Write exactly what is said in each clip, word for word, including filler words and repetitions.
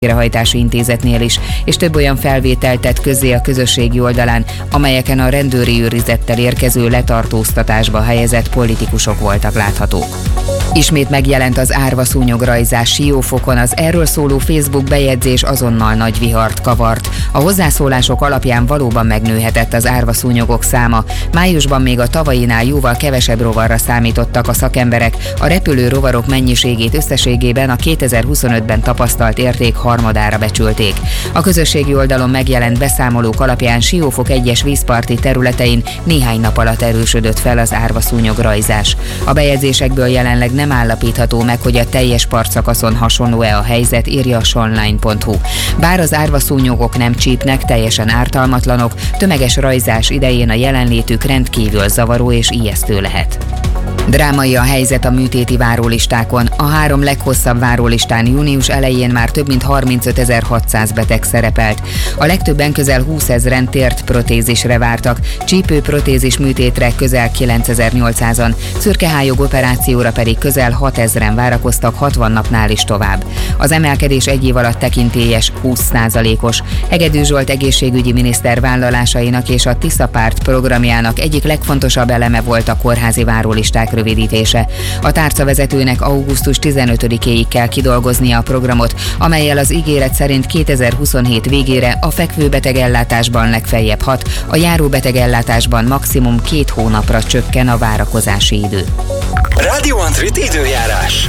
végrehajtási intézetnél is, és több olyan felvételt tett közzé a közösségi oldalán, amelyeken a rendőri őrizettel érkező letartóztatásba helyezett politikusok voltak láthatók. Ismét megjelent az árvaszúnyograjzás Siófokon, az erről szóló Facebook bejegyzés azonnal nagy vihart kavart. A hozzászólások alapján valóban megnőhetett az árvaszúnyogok száma. Májusban még a tavainál jóval kevesebb rovarra számítottak a szakemberek, a repülő rovarok mennyiségét összességében a kétezer-huszonötben tapasztalt érték harmadára becsülték. A közösségi oldalon megjelent beszámolók alapján Siófok egyes vízparti területein néhány nap alatt erősödött fel az árvaszúnyograjzás. A bejegyzésekből jelenleg nem állapítható meg, hogy a teljes partszakaszon hasonló-e a helyzet, írja a sonline pont hu. Bár az árvaszúnyogok nem csípnek, teljesen ártalmatlanok, tömeges rajzás idején a jelenlétük rendkívül zavaró és ijesztő lehet. Drámai a helyzet a műtéti várólistákon. A három leghosszabb várólistán június elején már több mint harmincötezer-hatszáz beteg szerepelt. A legtöbben közel húszezren tért protézisre vártak, csípőprotézis műtétre közel kilencezer-nyolcszázan, szürkehályog operációra pedig közel hatezren várakoztak hatvan napnál is tovább. Az emelkedés egy év alatt tekintélyes húsz százalékos. Hegedű Zsolt egészségügyi miniszter vállalásainak és a Tisza párt programjának egyik legfontosabb eleme volt a kórházi várólisták rövidítése. A tárcavezetőnek augusztus tizenötödikéig kell kidolgoznia a programot, amellyel az ígéret szerint kétezer-huszonhét végére a fekvőbetegellátásban legfeljebb hat, a járóbetegellátásban maximum két hónapra csökken a várakozási idő. Radio Antrit időjárás.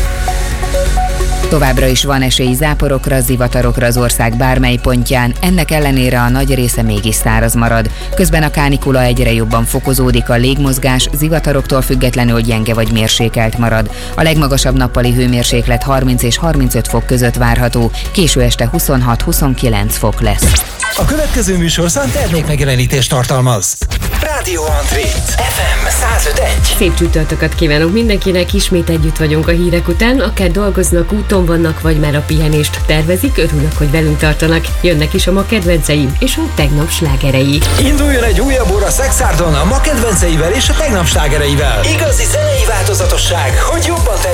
Továbbra is van esély záporokra, zivatarokra az ország bármely pontján, ennek ellenére a nagy része mégis száraz marad. Közben a kánikula egyre jobban fokozódik, a légmozgás zivataroktól függetlenül gyenge vagy mérsékelt marad. A legmagasabb nappali hőmérséklet harminc és harmincöt fok között várható, késő este huszonhat-huszonkilenc fok lesz. A következő műsorszám termékmegjelenítést tartalmaz. Radio Antrit ef em száz öt egy. Szép csütörtököt kívánok mindenkinek, ismét együtt vagyunk a hírek után, akár dolgoznak, úton vannak, vagy már a pihenést tervezik, örülök, hogy velünk tartanak. Jönnek is a ma kedvenceim és a tegnap slágerei. Induljon egy újabb óra Szexárdon a ma kedvenceivel és a tegnap slágereivel. Igazi zenei változatosság, hogy jobban